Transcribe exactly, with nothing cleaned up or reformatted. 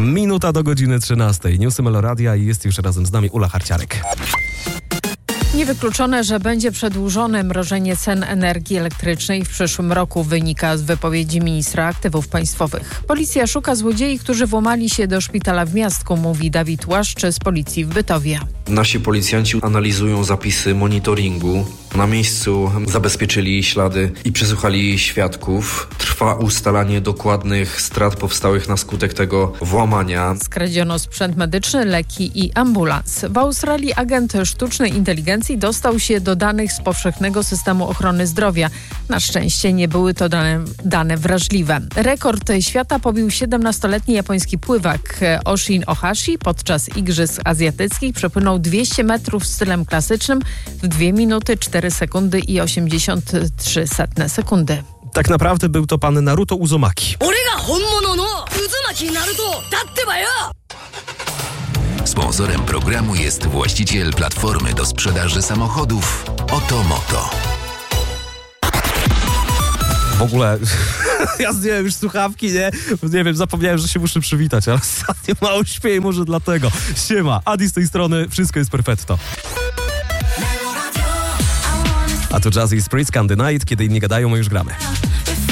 Minuta do godziny trzynastej. Newsy Meloradia i jest już razem z nami Ula Harciarek. Niewykluczone, że będzie przedłużone mrożenie cen energii elektrycznej w przyszłym roku, wynika z wypowiedzi ministra aktywów państwowych. Policja szuka złodziei, którzy włamali się do szpitala w Miastku, mówi Dawid Łaszcz z policji w Bytowie. Nasi policjanci analizują zapisy monitoringu. Na miejscu zabezpieczyli ślady i przesłuchali świadków. Trwa ustalanie dokładnych strat powstałych na skutek tego włamania. Skradziono sprzęt medyczny, leki i ambulans. W Australii agent sztucznej inteligencji dostał się do danych z powszechnego systemu ochrony zdrowia. Na szczęście nie były to dane, dane wrażliwe. Rekord świata pobił siedemnastoletni japoński pływak Oshin Ohashi. Podczas Igrzysk Azjatyckich przepłynął dwieście metrów stylem klasycznym w dwie minuty, cztery sekundy i osiemdziesiąt trzy setne sekundy. Tak naprawdę był to pan Naruto Uzumaki. Sponsorem programu jest właściciel platformy do sprzedaży samochodów Otomoto. W ogóle, ja zdjąłem już słuchawki, nie? Nie wiem, zapomniałem, że się muszę przywitać, ale ostatnio mało śpieję, może dlatego. Siema, Adi z tej strony, wszystko jest perfetto. A tu Jazzy Spritz, Candy Night, kiedy inni gadają, my już gramy.